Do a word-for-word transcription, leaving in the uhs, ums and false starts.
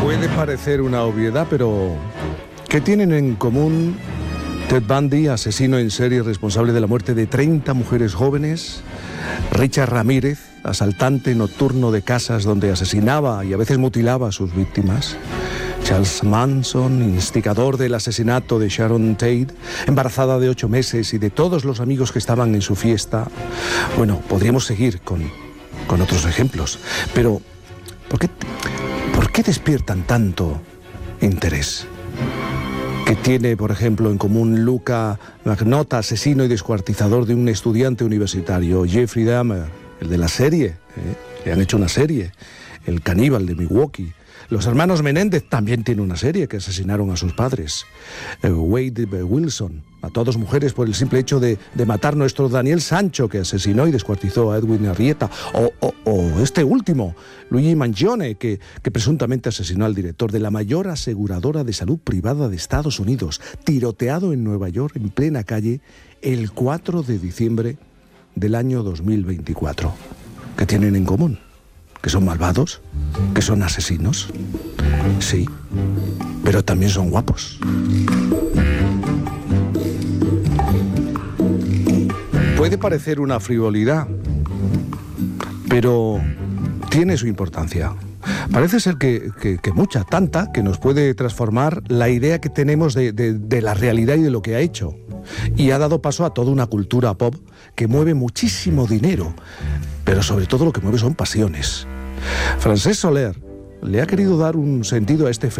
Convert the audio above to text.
Puede parecer una obviedad, pero ¿qué tienen en común Ted Bundy, asesino en serie responsable de la muerte de treinta mujeres jóvenes; Richard Ramírez, asaltante nocturno de casas donde asesinaba y a veces mutilaba a sus víctimas; Charles Manson, instigador del asesinato de Sharon Tate, embarazada de ocho meses, y de todos los amigos que estaban en su fiesta? Bueno, podríamos seguir con, con otros ejemplos, pero ¿por qué, ¿por qué despiertan tanto interés? ¿Qué tiene, por ejemplo, en común Luca Magnotta, asesino y descuartizador de un estudiante universitario; Jeffrey Dahmer, el de la serie, ¿eh? Le han hecho una serie; el caníbal de Milwaukee; los hermanos Menéndez también tienen una serie, que asesinaron a sus padres; eh, Wade Wilson mató a dos mujeres por el simple hecho de, de matar nuestro Daniel Sancho, que asesinó y descuartizó a Edwin Arrieta; o, o, o este último, Luigi Mangione, que, que presuntamente asesinó al director de la mayor aseguradora de salud privada de Estados Unidos, tiroteado en Nueva York en plena calle el cuatro de diciembre del año dos mil veinticuatro. ¿Qué tienen en común? ¿Que son malvados? ¿Que son asesinos? Sí, pero también son guapos. Puede parecer una frivolidad, pero tiene su importancia. Parece ser que, que, que mucha, tanta, que nos puede transformar la idea que tenemos de, de, de la realidad y de lo que ha hecho. Y ha dado paso a toda una cultura pop que mueve muchísimo dinero, pero sobre todo lo que mueve son pasiones. Francesc Soler le ha querido dar un sentido a este fenómeno